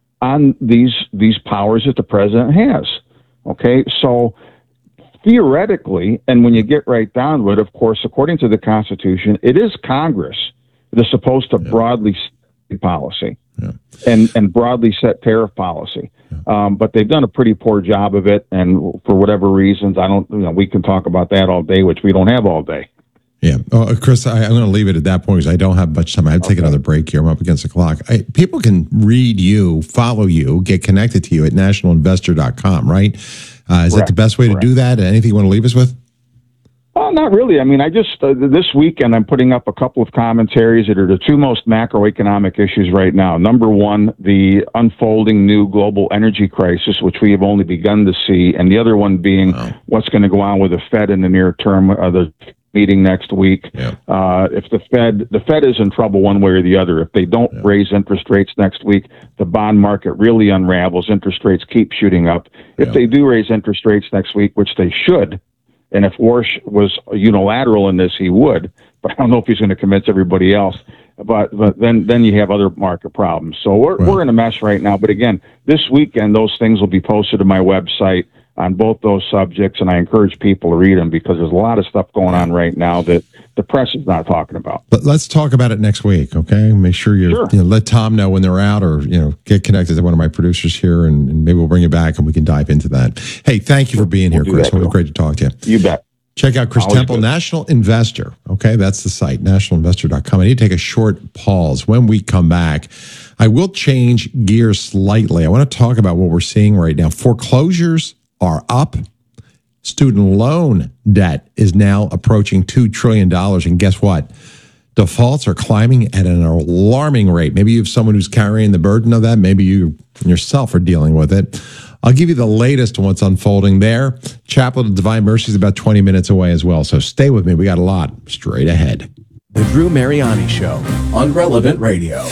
on these these powers that the president has. Okay, so theoretically, and when you get right down to it, of course, according to the Constitution, it is Congress that is supposed to yeah. broadly set policy yeah. and, and broadly set tariff policy. Yeah. Um, but they've done a pretty poor job of it, and for whatever reasons, I don't. You know, we can talk about that all day, which we don't have all day. Yeah, oh, Chris, I, I'm going to leave it at that point because I don't have much time. I have to okay. take another break here. I'm up against the clock. I, people can read you, follow you, get connected to you at national investor dot com, right? Uh, is Correct. that the best way Correct. to do that? Anything you want to leave us with? Well, not really. I mean, I just, uh, this weekend, I'm putting up a couple of commentaries that are the two most macroeconomic issues right now. Number one, the unfolding new global energy crisis, which we have only begun to see. And the other one being wow. what's going to go on with the Fed in the near term, uh, the meeting next week. Yeah. Uh, if the Fed, the Fed is in trouble one way or the other. If they don't yeah. raise interest rates next week, the bond market really unravels. Interest rates keep shooting up. If yeah. they do raise interest rates next week, which they should, and if Warsh was unilateral in this, he would. But I don't know if he's going to convince everybody else. But but then then you have other market problems. So we're right. we're in a mess right now. But again, this weekend those things will be posted to my website on both those subjects, and I encourage people to read them because there's a lot of stuff going on right now that the press is not talking about. But let's talk about it next week, okay? Make sure you sure. you know, let Tom know when they're out, or you know, get connected to one of my producers here, and, and maybe we'll bring you back and we can dive into that. Hey, thank you for being we'll here, Chris. It was great to talk to you. You bet. Check out Chris Always Temple, good. National Investor. Okay, that's the site, national investor dot com. I need to take a short pause. When we come back, I will change gears slightly. I want to talk about what we're seeing right now. Foreclosures are up. Student loan debt is now approaching two trillion dollars. And guess what? Defaults are climbing at an alarming rate. Maybe you have someone who's carrying the burden of that. Maybe you yourself are dealing with it. I'll give you the latest on what's unfolding there. Chapel of Divine Mercy is about twenty minutes away as well. So stay with me. We got a lot straight ahead. The Drew Mariani Show on Relevant Radio.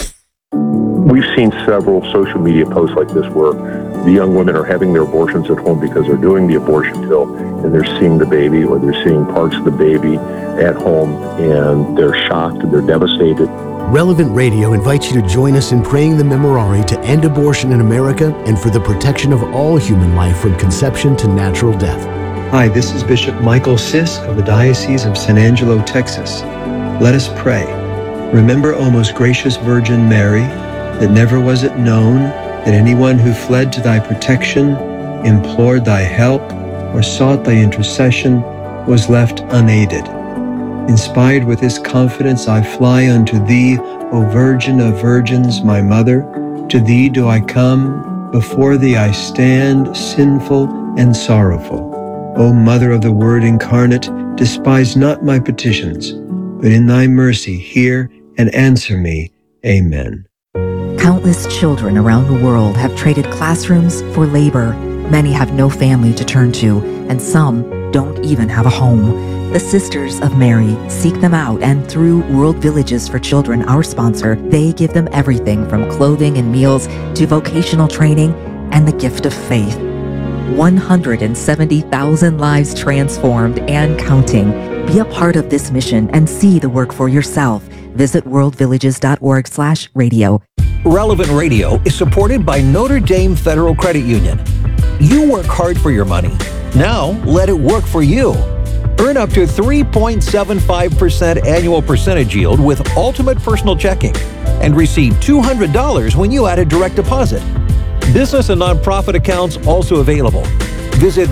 We've seen several social media posts like this where the young women are having their abortions at home because they're doing the abortion pill and they're seeing the baby, or they're seeing parts of the baby at home, and they're shocked and they're devastated. Relevant Radio invites you to join us in praying the Memorare to end abortion in America and for the protection of all human life from conception to natural death. Hi, this is Bishop Michael Sisk of the Diocese of San Angelo, Texas. Let us pray. Remember, O most gracious Virgin Mary, that never was it known that anyone who fled to thy protection, implored thy help, or sought thy intercession was left unaided. Inspired with this confidence, I fly unto thee, O Virgin of Virgins, my Mother. To thee do I come, before thee I stand, sinful and sorrowful. O Mother of the Word incarnate, despise not my petitions, but in thy mercy hear and answer me. Amen. Countless children around the world have traded classrooms for labor. Many have no family to turn to, and some don't even have a home. The Sisters of Mary seek them out, and through World Villages for Children, our sponsor, they give them everything from clothing and meals to vocational training and the gift of faith. one hundred seventy thousand lives transformed and counting. Be a part of this mission and see the work for yourself. Visit worldvillages.org slash radio. Relevant Radio is supported by Notre Dame Federal Credit Union. You work hard for your money. Now let it work for you. Earn up to three point seven five percent annual percentage yield with Ultimate Personal Checking and receive two hundred dollars when you add a direct deposit. Business and nonprofit accounts also available. Visit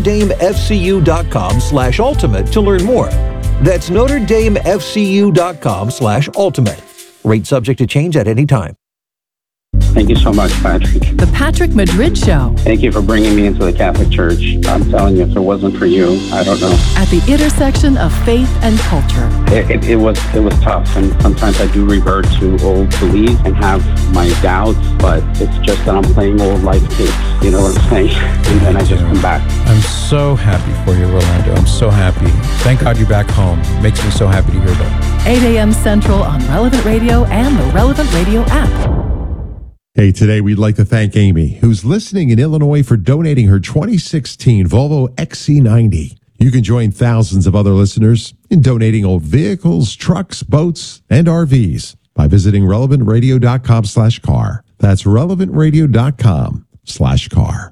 NotreDameFCU.com slash ultimate to learn more. That's NotreDameFCU.com slash ultimate. Rate subject to change at any time. Thank you so much, Patrick. The Patrick Madrid Show. Thank you for bringing me into the Catholic Church. I'm telling you, if it wasn't for you, I don't know. At the intersection of faith and culture. It, it, it was it was tough, and sometimes I do revert to old beliefs and have my doubts, but it's just that I'm playing old life tapes, you know what I'm saying? And then I just come back. I'm so happy for you, Rolando. I'm so happy. Thank God you're back home. Makes me so happy to hear that. eight a.m. Central on Relevant Radio and the Relevant Radio app. Hey, today we'd like to thank Amy, who's listening in Illinois, for donating her twenty sixteen Volvo X C ninety. You can join thousands of other listeners in donating old vehicles, trucks, boats, and R Vs by visiting relevantradio.com slash car. That's relevantradio.com slash car.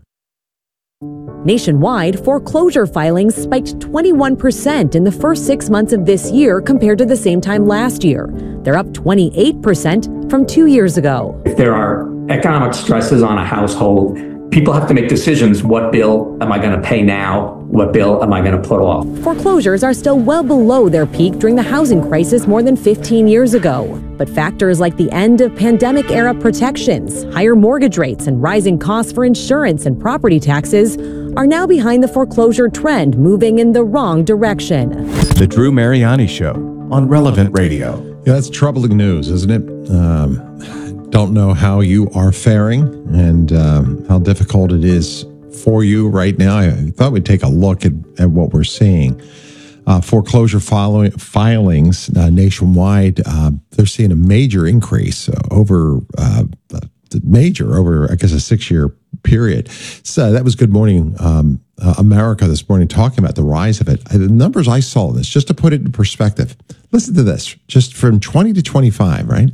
Nationwide, foreclosure filings spiked twenty-one percent in the first six months of this year compared to the same time last year. They're up twenty-eight percent from two years ago. If there are economic stresses on a household, people have to make decisions. What bill am I going to pay now? What bill am I going to put off? Foreclosures are still well below their peak during the housing crisis more than fifteen years ago. But factors like the end of pandemic-era protections, higher mortgage rates, and rising costs for insurance and property taxes are now behind the foreclosure trend, moving in the wrong direction. The Drew Mariani Show on Relevant Radio. Yeah, that's troubling news, isn't it? Um, don't know how you are faring and um, how difficult it is for you right now. I thought we'd take a look at, at what we're seeing. Uh, foreclosure following, filings uh, nationwide, uh, they're seeing a major increase uh, over uh, major over, I guess, a six-year period. So that was Good Morning um, uh, America this morning talking about the rise of it. The numbers I saw in this, just to put it in perspective, listen to this, just from twenty to twenty-five, right?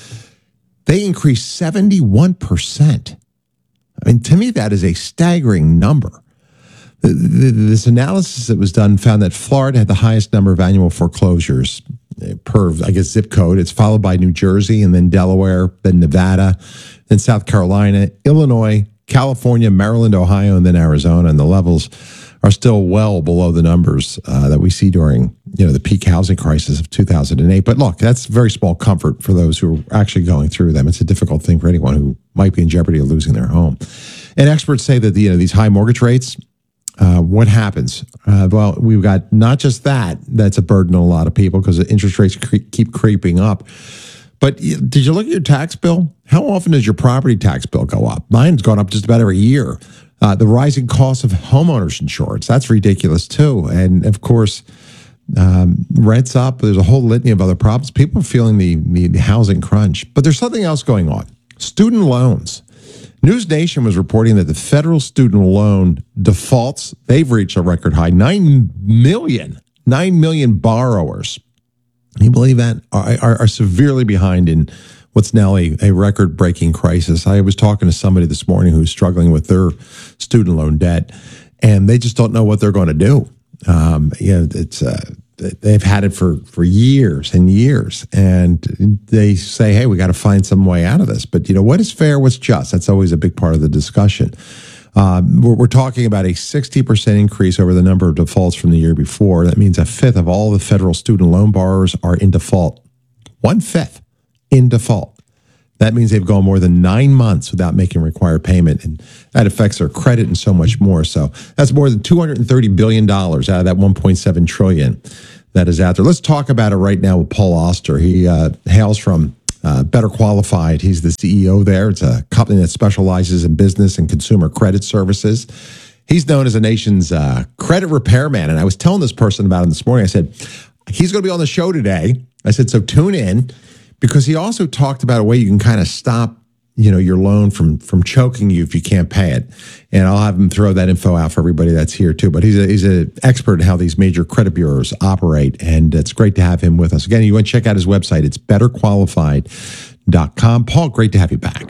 They increased seventy-one percent. I mean, to me, that is a staggering number. The, the, this analysis that was done found that Florida had the highest number of annual foreclosures per, I guess, zip code. It's followed by New Jersey, and then Delaware, then Nevada, then South Carolina, Illinois, California, Maryland, Ohio, and then Arizona. And the levels are still well below the numbers uh, that we see during, you know, the peak housing crisis of two thousand eight. But look, that's very small comfort for those who are actually going through them. It's a difficult thing for anyone who might be in jeopardy of losing their home. And experts say that, you know, these high mortgage rates, uh, what happens? Uh, well, we've got not just that, that's a burden on a lot of people because the interest rates cre- keep creeping up. But did you look at your tax bill? How often does your property tax bill go up? Mine's gone up just about every year. Uh, the rising cost of homeowners insurance, that's ridiculous too. And of course, um, rent's up. There's a whole litany of other problems. People are feeling the, the, the housing crunch. But there's something else going on. Student loans. News Nation was reporting that the federal student loan defaults, they've reached a record high, nine million, nine million borrowers. Can you believe that? Are, are, are severely behind in what's now a, a record-breaking crisis. I was talking to somebody this morning who's struggling with their student loan debt, and they just don't know what they're going to do. Um, you know, it's uh, they've had it for, for years and years, and they say, hey, we got to find some way out of this. But, you know, what is fair, what's just? That's always a big part of the discussion. Um, we're, we're talking about a sixty percent increase over the number of defaults from the year before. That means a fifth of all the federal student loan borrowers are in default. One fifth in default. That means they've gone more than nine months without making required payment, and that affects their credit and so much more. So that's more than two hundred thirty billion dollars out of that one point seven trillion dollars that is out there. Let's talk about it right now with Paul Auster. He uh, hails from uh, Better Qualified. He's the C E O there. It's a company that specializes in business and consumer credit services. He's known as the nation's uh, credit repairman. And I was telling this person about him this morning. I said, he's going to be on the show today. I said, so tune in, because he also talked about a way you can kind of stop, you know, your loan from from choking you if you can't pay it. And I'll have him throw that info out for everybody that's here too. But he's a, he's an expert in how these major credit bureaus operate, and it's great to have him with us. Again, you want to check out his website. It's better qualified dot com. Paul, great to have you back.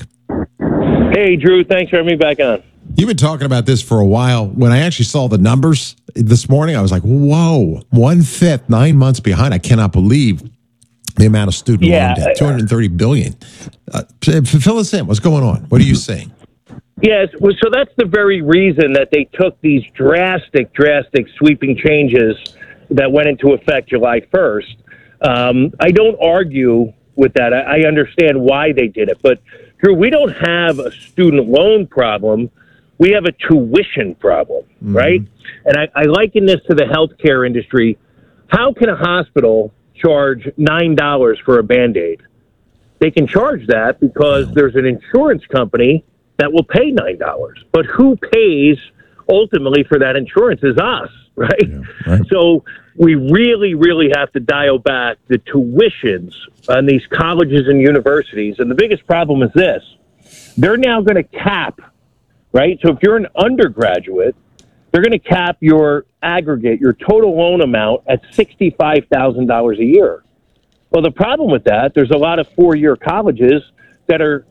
Hey, Drew. Thanks for having me back on. You've been talking about this for a while. When I actually saw the numbers this morning, I was like, whoa, one-fifth, nine months behind. I cannot believe the amount of student Yeah. loan debt, two hundred thirty billion dollars. Uh, fill us in. What's going on? What are you seeing? Yes, well, so that's the very reason that they took these drastic, drastic sweeping changes that went into effect July first. Um, I don't argue with that. I, I understand why they did it. But, Drew, we don't have a student loan problem. We have a tuition problem, mm-hmm. right? And I, I liken this to the healthcare industry. How can a hospital charge nine dollars for a Band-Aid? They can charge that because there's an insurance company that will pay nine dollars. But who pays ultimately for that insurance is us, right? Yeah, right. So we really, really have to dial back the tuitions on these colleges and universities. And the biggest problem is this. They're now going to cap, right? So if you're an undergraduate, they're going to cap your aggregate, your total loan amount at sixty-five thousand dollars a year. Well, the problem with that, there's a lot of four-year colleges that are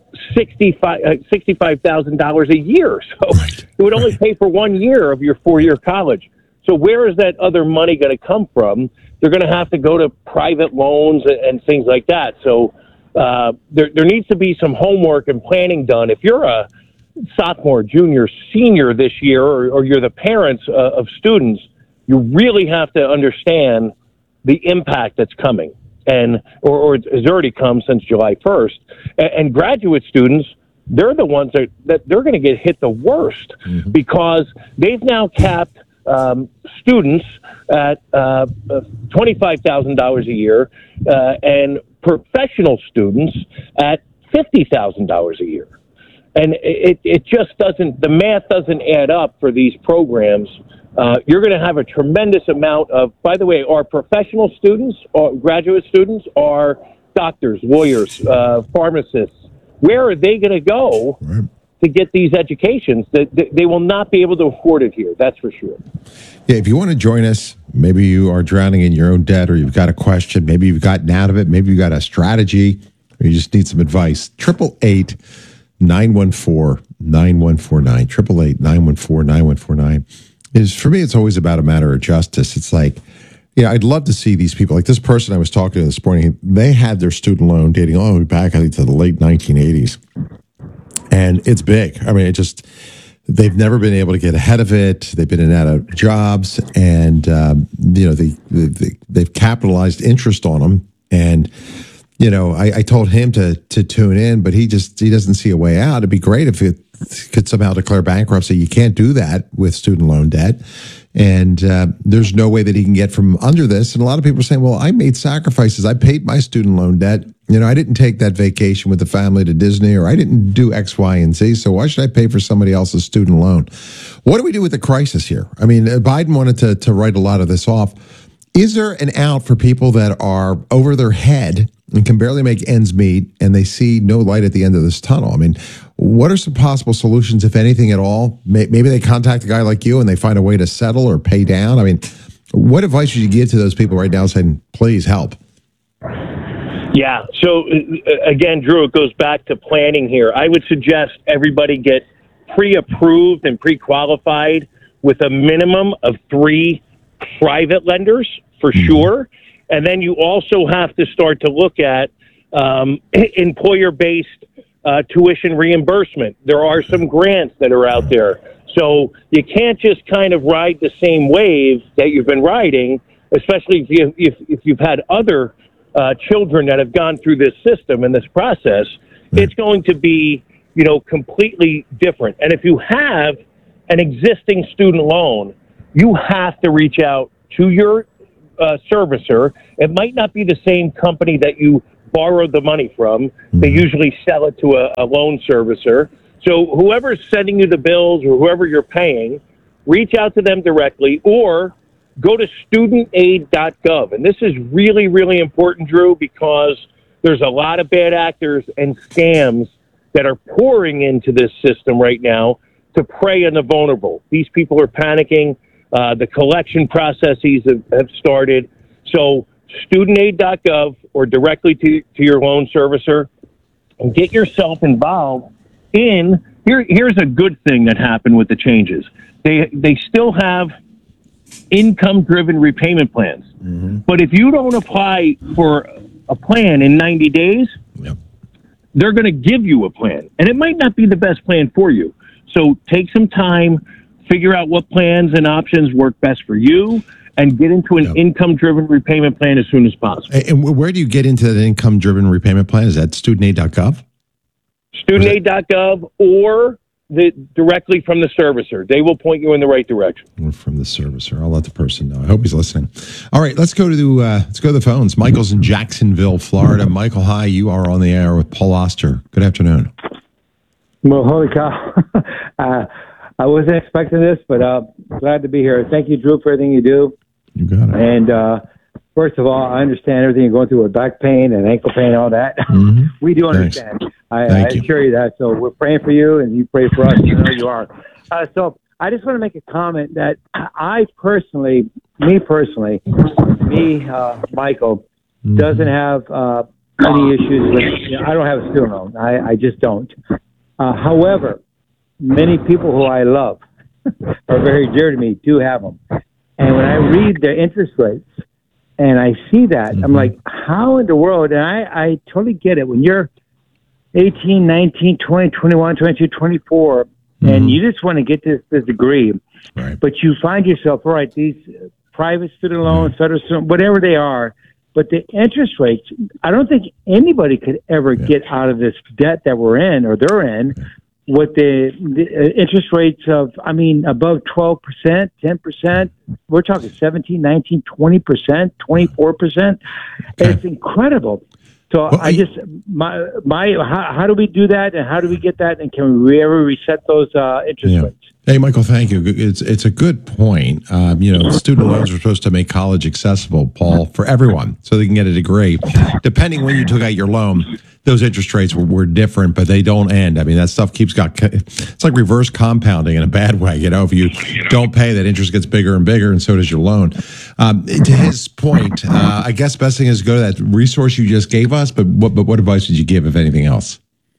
sixty-five thousand dollars a year. So right. it would only pay for one year of your four-year college. So where is that other money going to come from? They're going to have to go to private loans and, and things like that. So uh, there, there needs to be some homework and planning done. If you're a sophomore, junior, senior this year, or, or you're the parents uh, of students, you really have to understand the impact that's coming. And or, or it's already come since July first. And, and graduate students, they're the ones that, that they're going to get hit the worst mm-hmm. because they've now capped um, students at uh, twenty-five thousand dollars a year uh, and professional students at fifty thousand dollars a year. And it, it just doesn't, the math doesn't add up for these programs. Uh, you're going to have a tremendous amount of, by the way, our professional students, or graduate students, are doctors, lawyers, uh, pharmacists. Where are they going to go right. to get these educations? That they, they will not be able to afford it here. That's for sure. Yeah, if you want to join us, maybe you are drowning in your own debt, or you've got a question, maybe you've gotten out of it, maybe you've got a strategy, or you just need some advice. Triple eight nine one four nine one four nine. Triple eight nine one four nine one four nine. Is for me, it's always about a matter of justice. It's like, yeah, I'd love to see these people, like this person I was talking to this morning, they had their student loan dating all the way back, I think, to the late nineteen eighties. And it's big. I mean, it just, they've never been able to get ahead of it. They've been in and out of jobs, and, um, you know, they, they, they've capitalized interest on them. And, you know, I, I told him to to tune in, but he just, he doesn't see a way out. It'd be great if it could somehow declare bankruptcy. You can't do that with student loan debt. And uh, there's no way that he can get from under this. And a lot of people are saying, well, I made sacrifices. I paid my student loan debt. You know, I didn't take that vacation with the family to Disney, or I didn't do X, Y, and Z. So why should I pay for somebody else's student loan? What do we do with the crisis here? I mean, Biden wanted to, to write a lot of this off. Is there an out for people that are over their head and can barely make ends meet, and they see no light at the end of this tunnel? I mean, what are some possible solutions, if anything at all? Maybe they contact a guy like you and they find a way to settle or pay down. I mean, what advice would you give to those people right now saying, please help? Yeah. So, again, Drew, it goes back to planning here. I would suggest everybody get pre-approved and pre-qualified with a minimum of three private lenders for sure. And then you also have to start to look at um, employer-based uh, tuition reimbursement. There are some grants that are out there. So you can't just kind of ride the same wave that you've been riding, especially if, you, if, if you've had other uh, children that have gone through this system and this process. It's going to be, you know, completely different. And if you have an existing student loan, you have to reach out to your uh, servicer. It might not be the same company that you borrowed the money from. They usually sell it to a, a loan servicer. So whoever's sending you the bills or whoever you're paying, reach out to them directly or go to student aid dot gov. And this is really, really important, Drew, because there's a lot of bad actors and scams that are pouring into this system right now to prey on the vulnerable. These people are panicking. Uh, the collection processes have, have started. So student aid dot gov or directly to, to your loan servicer and get yourself involved in, here, here's a good thing that happened with the changes. They, they still have income-driven repayment plans. Mm-hmm. But if you don't apply for a plan in ninety days, yep. they're going to give you a plan. And it might not be the best plan for you. So take some time, figure out what plans and options work best for you, and get into an yep. income-driven repayment plan as soon as possible. And where do you get into that income-driven repayment plan? Is that student aid dot gov? student aid dot gov or the, directly from the servicer. They will point you in the right direction. Or from the servicer. I'll let the person know. I hope he's listening. All right, let's go to the, uh, let's go to the phones. Michael's in Jacksonville, Florida. Michael, hi. You are on the air with Paul Oster. Good afternoon. Well, holy cow. uh, I wasn't expecting this, but uh, glad to be here. Thank you, Drew, for everything you do. You got it. And uh, first of all, I understand everything you're going through with back pain and ankle pain and all that. Mm-hmm. We do understand. Thanks. I, I assure you that. So we're praying for you, and you pray for us. You know you are. Uh, so I just want to make a comment that I personally, me personally, me, uh, Michael, mm-hmm. doesn't have uh, any issues with, you know, I don't have a student loan. I, I just don't. Uh, however, many people who I love are very dear to me do have them. And when I read their interest rates and I see that, mm-hmm. I'm like, how in the world? And I, I totally get it. When you're eighteen, nineteen, twenty, twenty-one, twenty-two, twenty-four, mm-hmm. and you just want to get this, this degree, right. but you find yourself, all right, these private student loans, mm-hmm. federal student, whatever they are, but the interest rates, I don't think anybody could ever yeah. get out of this debt that we're in or they're in with the, the interest rates of, I mean, above twelve percent, ten percent. We're talking seventeen, nineteen, twenty percent, twenty-four percent. Okay. It's incredible. So well, I just, my, my, how, how do we do that and how do we get that? And can we ever reset those uh, interest yeah. rates? Hey, Michael, thank you. It's it's a good point. Um, you know, student loans are supposed to make college accessible, Paul, for everyone, so they can get a degree. Depending when you took out your loan, those interest rates were, were different, but they don't end. I mean, that stuff keeps got. It's like reverse compounding in a bad way. You know, if you don't pay, that interest gets bigger and bigger, and so does your loan. Um, to his point, uh, I guess best thing is to go to that resource you just gave us. But what but what advice would you give, if anything else?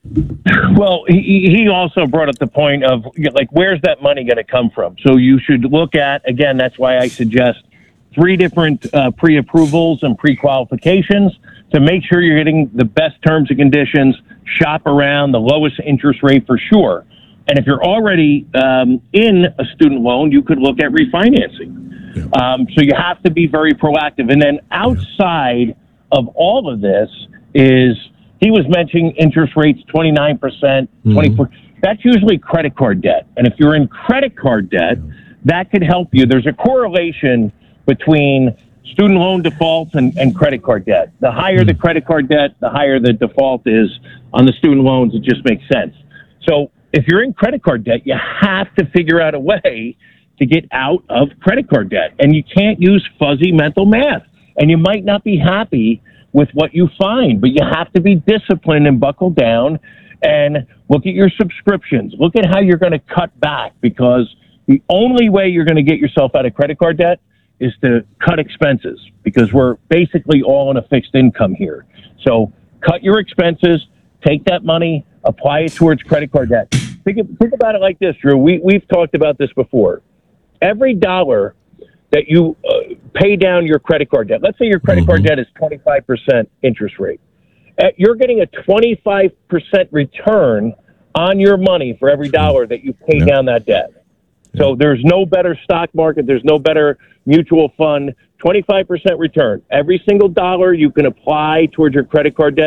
Well, he, he also brought up the point of, like, where's that money going to come from? So you should look at, again, that's why I suggest three different uh, pre-approvals and pre-qualifications to make sure you're getting the best terms and conditions, shop around the lowest interest rate for sure. And if you're already um, in a student loan, you could look at refinancing. Yeah. Um, so you have to be very proactive. And then outside of all of this is, he was mentioning interest rates, twenty-nine percent, twenty-four percent. Mm-hmm. That's usually credit card debt. And if you're in credit card debt, that could help you. There's a correlation between student loan defaults and, and credit card debt. The higher mm-hmm. the credit card debt, the higher the default is on the student loans. It just makes sense. So if you're in credit card debt, you have to figure out a way to get out of credit card debt. And you can't use fuzzy mental math. And you might not be happy with what you find, but you have to be disciplined and buckle down and look at your subscriptions. Look at how you're going to cut back, because the only way you're going to get yourself out of credit card debt is to cut expenses, because we're basically all on a fixed income here. So cut your expenses, take that money, apply it towards credit card debt. Think, think about it like this, Drew. We, we've talked about this before. Every dollar that you uh, pay down your credit card debt. Let's say your credit mm-hmm. card debt is twenty-five percent interest rate. Uh, you're getting a twenty-five percent return on your money for every dollar that you pay yeah. down that debt. Yeah. So there's no better stock market. There's no better mutual fund. twenty-five percent return. Every single dollar you can apply towards your credit card debt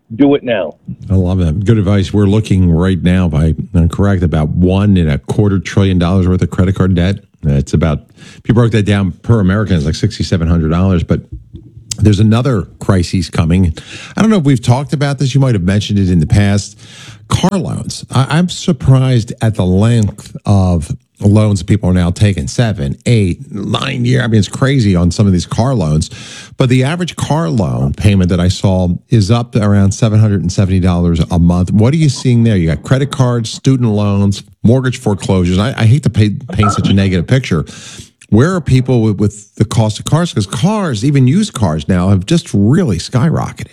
do it now. I love that. Good advice. We're looking right now, if I'm correct, about one and a quarter trillion dollars worth of credit card debt. It's about, if you broke that down per American, it's like six thousand seven hundred dollars. But there's another crisis coming. I don't know if we've talked about this. You might have mentioned it in the past. Car loans. I, I'm surprised at the length of loans people are now taking, seven, eight, nine year. I mean, it's crazy on some of these car loans. But the average car loan payment that I saw is up to around seven hundred seventy dollars a month. What are you seeing there? You got credit cards, student loans, mortgage foreclosures. I, I hate to pay, paint such a negative picture. Where are people with, with the cost of cars? Because cars, even used cars now, have just really skyrocketed.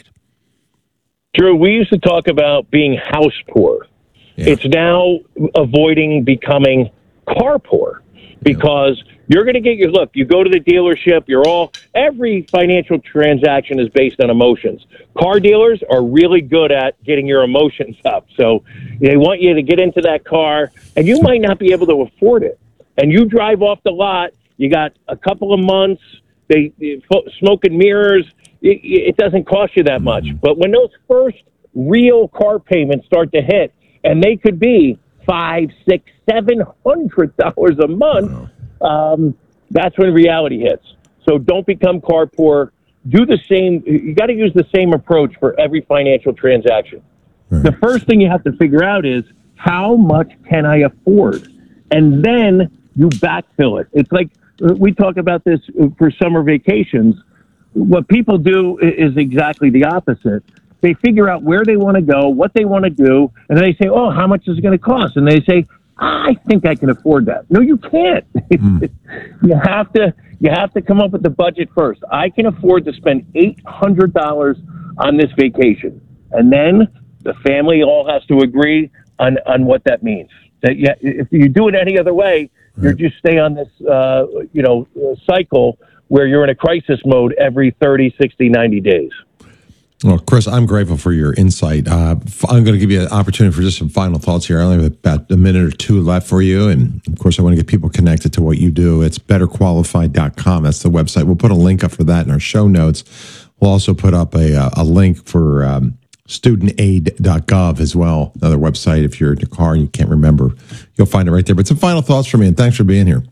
Drew, we used to talk about being house poor. Yeah. It's now avoiding becoming car poor, because yeah. you're going to get your look. You go to the dealership. You're all every financial transaction is based on emotions. Car dealers are really good at getting your emotions up. So they want you to get into that car, and you might not be able to afford it. And you drive off the lot. You got a couple of months. They, they smoke and mirrors. It, it doesn't cost you that much. But when those first real car payments start to hit, and they could be five, six, seven hundred dollars a month, um, that's when reality hits. So don't become car poor. Do the same. You got to use the same approach for every financial transaction. Right. The first thing you have to figure out is, how much can I afford? And then you backfill it. It's like we talk about this for summer vacations. What people do is exactly the opposite. They figure out where they want to go, what they want to do, and then they say, oh, how much is it going to cost? And they say, I think I can afford that. No, you can't. Mm. you have to you have to come up with the budget first. I can afford to spend eight hundred dollars on this vacation. And then the family all has to agree on, on what that means. That yeah, if you do it any other way, you just stay on this uh, you know cycle where you're in a crisis mode every thirty, sixty, ninety days. Well, Chris, I'm grateful for your insight. Uh, I'm going to give you an opportunity for just some final thoughts here. I only have about a minute or two left for you. And, of course, I want to get people connected to what you do. It's better qualified dot com. That's the website. We'll put a link up for that in our show notes. We'll also put up a, a link for um, student aid dot gov as well, another website. If you're in your car and you can't remember, you'll find it right there. But some final thoughts from me, and thanks for being here.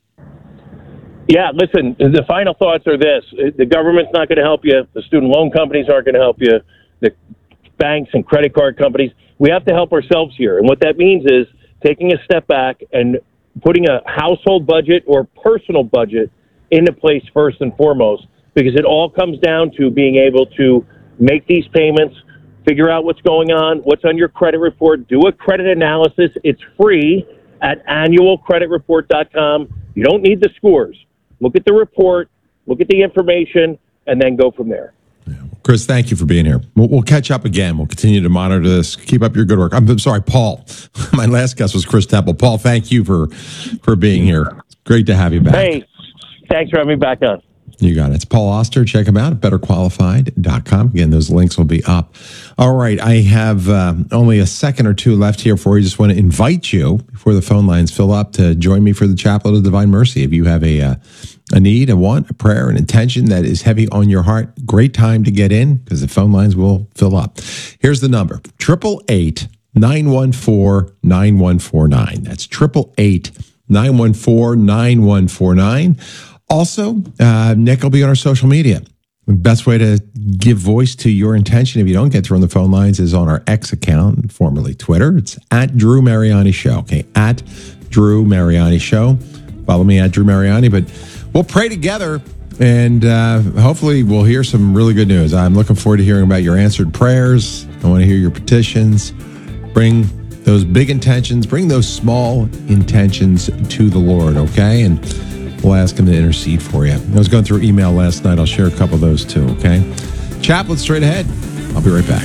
Yeah, listen, the final thoughts are this. The government's not going to help you. The student loan companies aren't going to help you. The banks and credit card companies. We have to help ourselves here. And what that means is taking a step back and putting a household budget or personal budget into place first and foremost, because it all comes down to being able to make these payments, figure out what's going on, what's on your credit report, do a credit analysis. It's free at annual credit report dot com. You don't need the scores. Look at the report, look at the information, and then go from there. Yeah. Chris, thank you for being here. We'll, we'll catch up again. We'll continue to monitor this. Keep up your good work. I'm, I'm sorry, Paul. My last guest was Chris Temple. Paul, thank you for, for being here. It's great to have you back. Hey, thanks for having me back on. You got it. It's Paul Auster. Check him out at better qualified dot com. Again, those links will be up. All right. I have uh, only a second or two left here for you. Just want to invite you, before the phone lines fill up, to join me for the Chaplet of Divine Mercy. If you have a, uh, a need, a want, a prayer, an intention that is heavy on your heart, great time to get in, because the phone lines will fill up. Here's the number, eight eight eight, nine one four, nine one four nine. That's eight eight eight, nine one four, nine one four nine. Also, uh, Nick will be on our social media. The best way to give voice to your intention if you don't get through on the phone lines is on our X account, formerly Twitter. It's at Drew Mariani Show. Okay, at Drew Mariani Show. Follow me at Drew Mariani. But we'll pray together, and uh, hopefully we'll hear some really good news. I'm looking forward to hearing about your answered prayers. I want to hear your petitions. Bring those big intentions, bring those small intentions to the Lord, okay? And we'll ask him to intercede for you. I was going through email last night. I'll share a couple of those too, okay? Chaplet straight ahead. I'll be right back.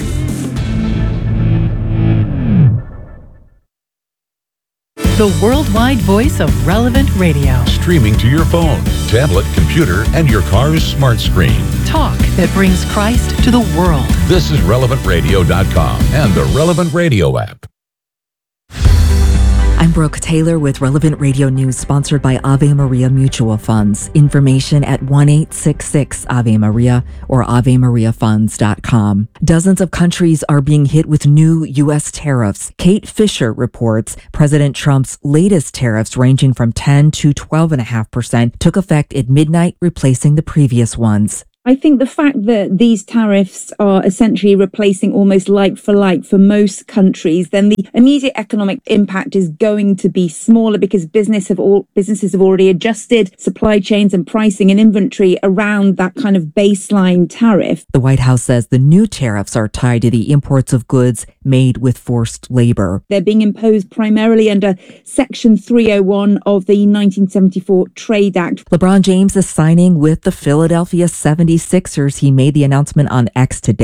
The worldwide voice of Relevant Radio. Streaming to your phone, tablet, computer, and your car's smart screen. Talk that brings Christ to the world. This is relevant radio dot com and the Relevant Radio app. I'm Brooke Taylor with Relevant Radio News, sponsored by Ave Maria Mutual Funds. Information at one eight six six Ave Maria or ave maria funds dot com. Dozens of countries are being hit with new U S tariffs. Kate Fisher reports President Trump's latest tariffs, ranging from ten to twelve point five percent, took effect at midnight, replacing the previous ones. I think the fact that these tariffs are essentially replacing almost like for like for most countries, then the immediate economic impact is going to be smaller because business have all, businesses have already adjusted supply chains and pricing and inventory around that kind of baseline tariff. The White House says the new tariffs are tied to the imports of goods made with forced labor. They're being imposed primarily under Section three oh one of the nineteen seventy-four Trade Act. LeBron James is signing with the Philadelphia seventy-sixers. He made the announcement on X today.